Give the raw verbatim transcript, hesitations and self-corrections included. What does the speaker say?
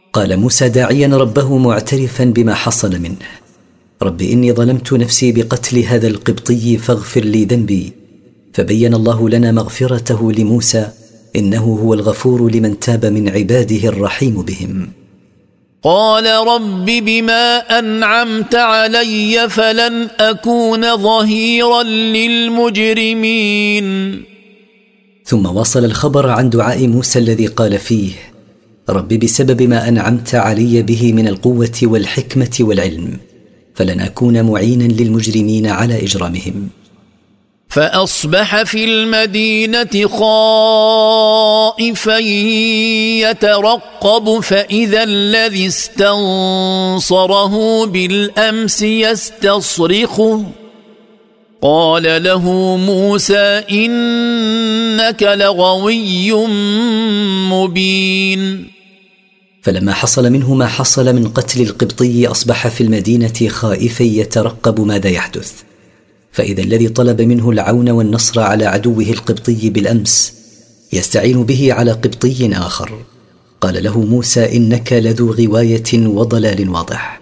قال موسى داعيا ربه معترفا بما حصل منه: رب إني ظلمت نفسي بقتل هذا القبطي فاغفر لي ذنبي. فبين الله لنا مغفرته لموسى، إنه هو الغفور لمن تاب من عباده الرحيم بهم. قال رب بما أنعمت علي فلن أكون ظهيرا للمجرمين. ثم واصل الخبر عن دعاء موسى الذي قال فيه: رب بسبب ما أنعمت علي به من القوة والحكمة والعلم فلن أكون معينا للمجرمين على إجرامهم. فأصبح في المدينة خائفا يترقب فإذا الذي استنصره بالأمس يستصرخه. قال له موسى إنك لغوي مبين. فلما حصل منه ما حصل من قتل القبطي أصبح في المدينة خائفا يترقب ماذا يحدث، فإذا الذي طلب منه العون والنصر على عدوه القبطي بالأمس يستعين به على قبطي آخر. قال له موسى إنك لذو غواية وضلال واضح.